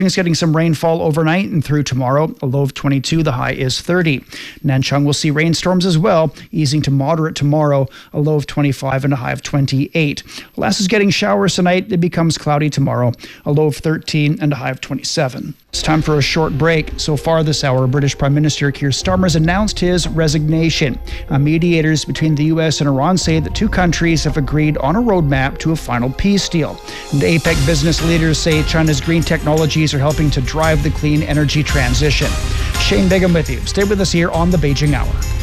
It's getting some rainfall overnight and through tomorrow. A low of 22, the high is 30. Nanchang will see rainstorms as well, easing to moderate tomorrow. A low of 25 and a high of 28. Lass is getting showers tonight. It becomes cloudy tomorrow. A low of 13 and a high of 27. It's time for a short break. So far this hour, British Prime Minister Keir Starmer has announced his resignation. Mediators between the U.S. and Iran say the two countries have agreed on a roadmap to a final peace deal. And APEC business leaders say China's green technologies are helping to drive the clean energy transition. Shane Bigham with you. Stay with us here on the Beijing Hour.